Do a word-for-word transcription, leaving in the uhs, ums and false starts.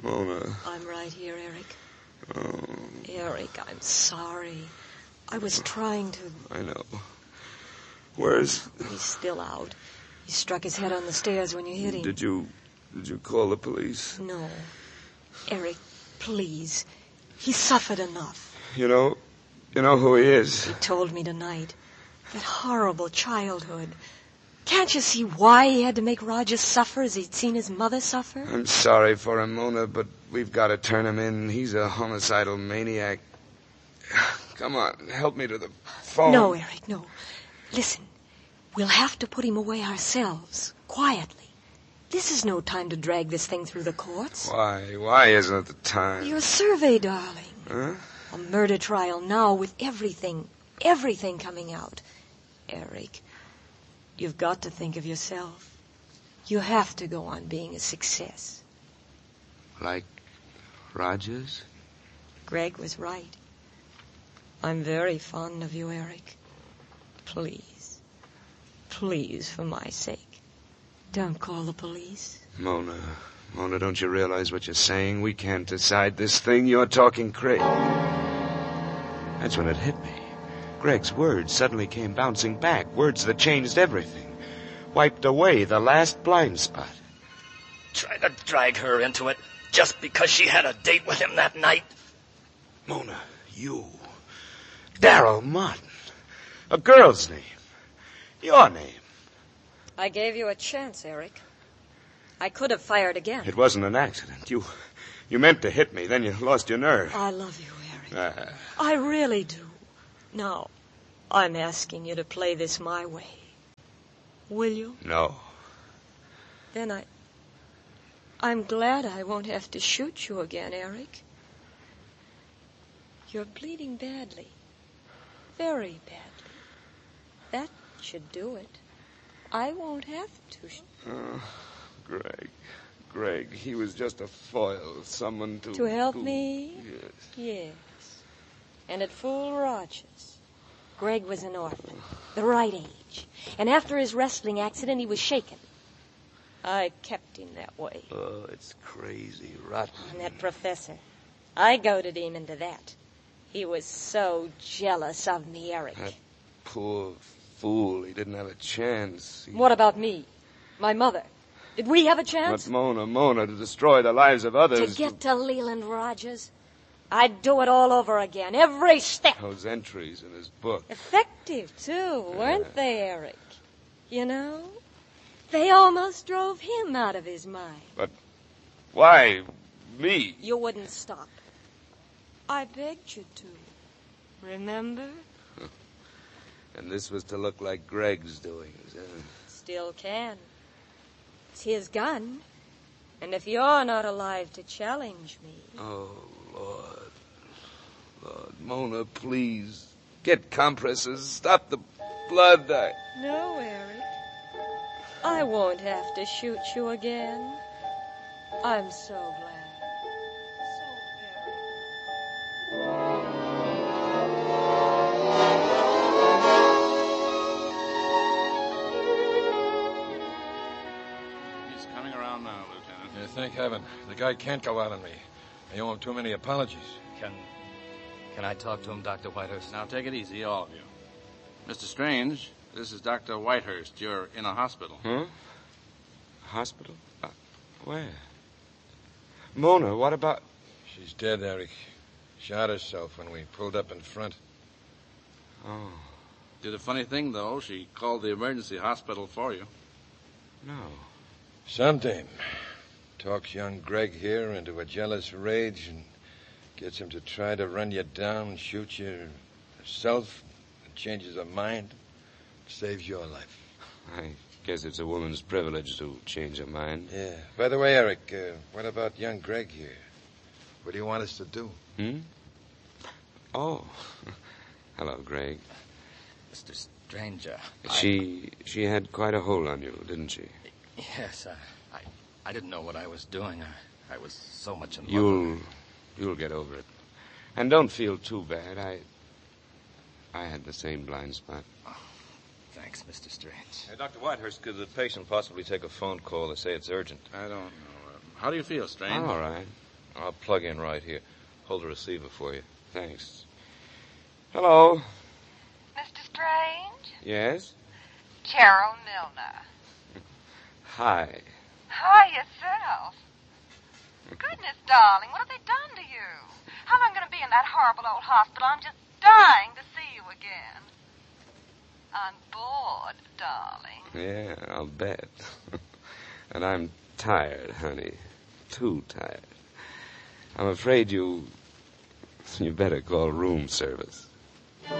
Mona. I'm right here, Eric. Oh. Eric, I'm sorry. I was trying to... I know. Where's... He's still out. He struck his head on the stairs when you hit him. Did you... Did you call the police? No. Eric, please. He suffered enough. You know... You know who he is. He told me tonight. That horrible childhood. Can't you see why he had to make Roger suffer as he'd seen his mother suffer? I'm sorry for him, Mona, but we've got to turn him in. He's a homicidal maniac. Come on, help me to the phone. No, Eric, no. Listen, we'll have to put him away ourselves, quietly. This is no time to drag this thing through the courts. Why? Why isn't it the time? Your survey, darling. Huh? A murder trial now with everything, everything coming out. Eric, you've got to think of yourself. You have to go on being a success. Like Rogers? Greg was right. I'm very fond of you, Eric. Please, please, for my sake, don't call the police. Mona, Mona, don't you realize what you're saying? We can't decide this thing. You're talking crazy. That's when it hit me. Greg's words suddenly came bouncing back, words that changed everything, wiped away the last blind spot. Try to drag her into it just because she had a date with him that night. Mona, you. Darrell Martin. A girl's name. Your name. I gave you a chance, Eric. I could have fired again. It wasn't an accident. You you meant to hit me, then you lost your nerve. I love you, Eric. Uh, I really do. Now, I'm asking you to play this my way. Will you? No. Then I... I'm glad I won't have to shoot you again, Eric. You're bleeding badly. Very badly. That should do it. I won't have to... Sh- oh, Greg. Greg, he was just a foil, someone to... To help to... me? Yes. Yes. And it fooled Rogers. Greg was an orphan, the right age. And after his wrestling accident, he was shaken. I kept him that way. Oh, it's crazy, rotten. And that professor, I goaded him into that. He was so jealous of me, Eric. That poor fool, he didn't have a chance. He... What about me? My mother? Did we have a chance? But Mona, Mona, to destroy the lives of others... To get to Leland, Rogers? I'd do it all over again, every step. Those entries in his book. Effective, too, weren't yeah. they, Eric? You know, they almost drove him out of his mind. But why me? You wouldn't stop. I begged you to. Remember? And this was to look like Greg's doings, huh? Still can. It's his gun. And if you're not alive to challenge me... Oh, Lord. Lord, Mona, please. Get compresses. Stop the blood. I... No, Eric. I won't have to shoot you again. I'm so glad. So very. He's coming around now, Lieutenant. Yeah, thank heaven. The guy can't go out on me. I owe him too many apologies. Can... Can I talk to him, Doctor Whitehurst? Now, take it easy, all of you. Mister Strange, this is Doctor Whitehurst. You're in a hospital. Huh? Hospital? Uh, where? Mona, what about... She's dead, Eric. Shot herself when we pulled up in front. Oh. Did a funny thing, though. She called the emergency hospital for you. No. Something. Talks young Greg here into a jealous rage and gets him to try to run you down, shoot you herself, and changes her mind, saves your life. I guess it's a woman's privilege to change her mind. Yeah. By the way, Eric, uh, what about young Greg here? What do you want us to do? Hmm? Oh. Hello, Greg. Mister Stranger. She I... she had quite a hold on you, didn't she? Yes, I, I, I didn't know what I was doing. I, I was so much in love You'll, with her. You'll get over it. And don't feel too bad. I, I had the same blind spot. Oh, thanks, Mister Strange. Hey, Doctor Whitehurst, could the patient possibly take a phone call to say it's urgent? I don't know. Uh, how do you feel, Strange? I'm all right. I'll plug in right here. Hold the receiver for you. Thanks. Hello. Mister Strange? Yes? Cheryl Milner. Hi. Hi, yourself. Goodness, darling, what have they done to you? How long am I going to be in that horrible old hospital? I'm just dying to see you again. I'm bored, darling. Yeah, I'll bet. And I'm tired, honey. Too tired. I'm afraid you... You better call room service.